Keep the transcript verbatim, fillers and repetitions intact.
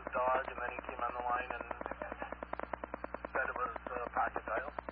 Dodge, and then he came on the line and said it was uh, pocket dial.